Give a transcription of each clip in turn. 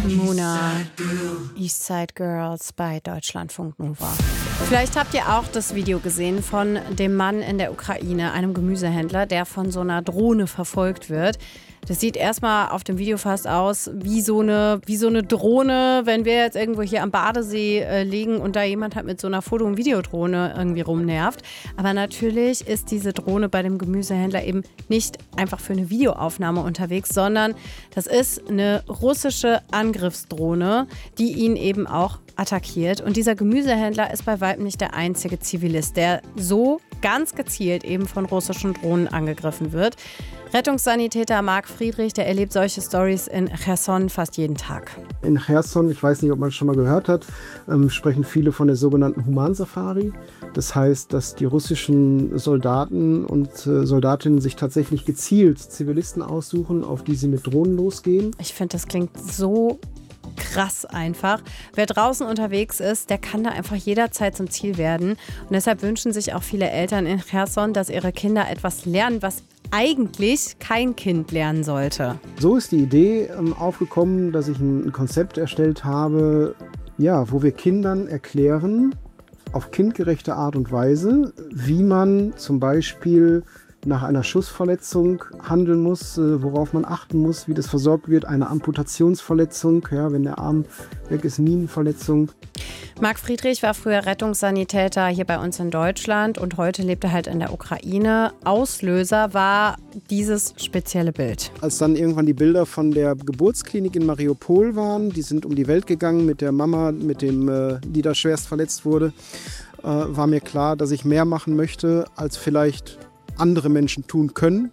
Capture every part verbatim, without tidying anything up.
Muna, Eastside Girls bei Deutschlandfunk Nova. Vielleicht habt ihr auch das Video gesehen von dem Mann in der Ukraine, einem Gemüsehändler, der von so einer Drohne verfolgt wird. Das sieht erstmal auf dem Video fast aus wie so eine, wie so eine Drohne, wenn wir jetzt irgendwo hier am Badesee äh, liegen und da jemand halt mit so einer Foto- und Videodrohne irgendwie rumnervt. Aber natürlich ist diese Drohne bei dem Gemüsehändler eben nicht einfach für eine Videoaufnahme unterwegs, sondern das ist eine russische Angriffsdrohne, die ihn eben auch attackiert. Und dieser Gemüsehändler ist bei weitem nicht der einzige Zivilist, der so ganz gezielt eben von russischen Drohnen angegriffen wird. Rettungssanitäter Marc Friedrich, der erlebt solche Stories in Cherson fast jeden Tag. In Cherson, ich weiß nicht, ob man es schon mal gehört hat, ähm, sprechen viele von der sogenannten Humansafari. Das heißt, dass die russischen Soldaten und äh, Soldatinnen sich tatsächlich gezielt Zivilisten aussuchen, auf die sie mit Drohnen losgehen. Ich finde, das klingt so krass einfach. Wer draußen unterwegs ist, der kann da einfach jederzeit zum Ziel werden. Und deshalb wünschen sich auch viele Eltern in Cherson, dass ihre Kinder etwas lernen, was eigentlich kein Kind lernen sollte. So ist die Idee ähm, aufgekommen, dass ich ein, ein Konzept erstellt habe, ja, wo wir Kindern erklären, auf kindgerechte Art und Weise, wie man zum Beispiel nach einer Schussverletzung handeln muss, äh, worauf man achten muss, wie das versorgt wird, eine Amputationsverletzung, ja, wenn der Arm weg ist, Minenverletzung. Marc Friedrich war früher Rettungssanitäter hier bei uns in Deutschland und heute lebt er halt in der Ukraine. Auslöser war dieses spezielle Bild. Als dann irgendwann die Bilder von der Geburtsklinik in Mariupol waren, die sind um die Welt gegangen mit der Mama, mit dem, äh, die da schwerst verletzt wurde, äh, war mir klar, dass ich mehr machen möchte, als vielleicht andere Menschen tun können.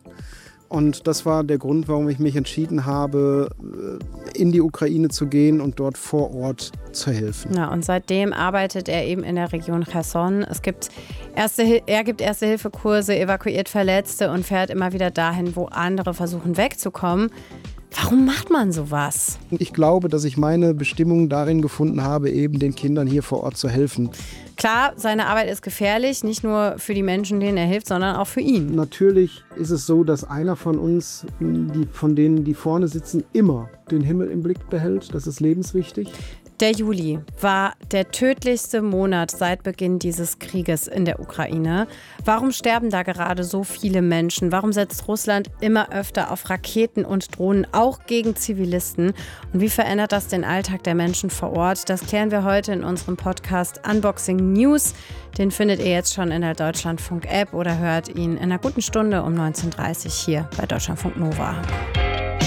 Und das war der Grund, warum ich mich entschieden habe, in die Ukraine zu gehen und dort vor Ort zu helfen. Ja, und seitdem arbeitet er eben in der Region Cherson. Es gibt erste, er gibt Erste-Hilfe-Kurse, evakuiert Verletzte und fährt immer wieder dahin, wo andere versuchen wegzukommen. Warum macht man sowas? Ich glaube, dass ich meine Bestimmung darin gefunden habe, eben den Kindern hier vor Ort zu helfen. Klar, seine Arbeit ist gefährlich, nicht nur für die Menschen, denen er hilft, sondern auch für ihn. Natürlich ist es so, dass einer von uns, die, von denen, die vorne sitzen, immer den Himmel im Blick behält. Das ist lebenswichtig. Der Juli war der tödlichste Monat seit Beginn dieses Krieges in der Ukraine. Warum sterben da gerade so viele Menschen? Warum setzt Russland immer öfter auf Raketen und Drohnen, auch gegen Zivilisten? Und wie verändert das den Alltag der Menschen vor Ort? Das klären wir heute in unserem Podcast Unboxing News. Den findet ihr jetzt schon in der Deutschlandfunk-App oder hört ihn in einer guten Stunde um neunzehn Uhr dreißig hier bei Deutschlandfunk Nova.